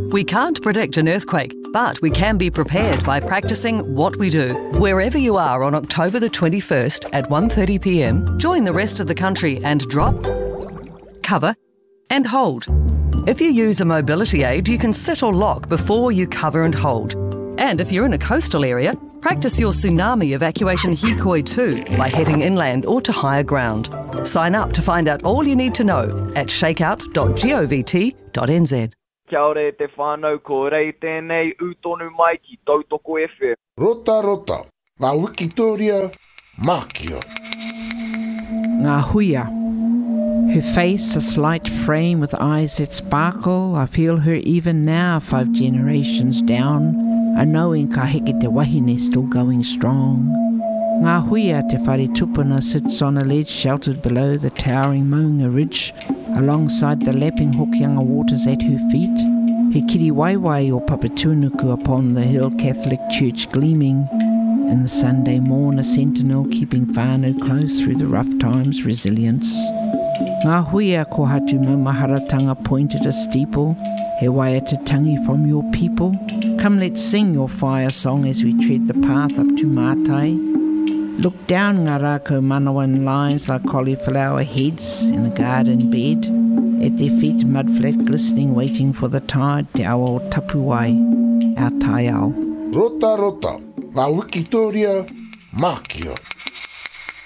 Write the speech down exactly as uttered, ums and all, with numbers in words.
We can't predict an earthquake, but we can be prepared by practicing what we do. Wherever you are on October the twenty-first at one thirty p m, join the rest of the country and drop, cover and hold. If you use a mobility aid, you can sit or lock before you cover and hold. And if you're in a coastal area, practice your tsunami evacuation hikoi too by heading inland or to higher ground. Sign up to find out all you need to know at shakeout dot govt dot n z. Kia ora te whānau, ko rei tēnei utonu mai ki Tautoko F M. Rota rota, ngā Wikitoria mākia. Ngā huia. Her face a slight frame with eyes that sparkle. I feel her even now, five generations down. I know in ka heke te wahine still going strong. Ngā huia te whare tupuna sits on a ledge sheltered below the towering Maunga Ridge, alongside the lapping Hokianga waters at her feet. He kiri waiwai o Papatunuku upon the hill, Catholic Church gleaming. In the Sunday morn, a sentinel keeping whānau close through the rough times, resilience. Ngā huia ko hatu maumaharatanga pointed a steeple, he waiata tangi from your people. Come, let's sing your fire song as we tread the path up to Mātai. Look down ngā rākau manawa in lines like cauliflower heads in a garden bed. At their feet, mudflat glistening, waiting for the tide, te awa o Tapuai, our tai ao. Rota rota, ngā Wikitoria mākia.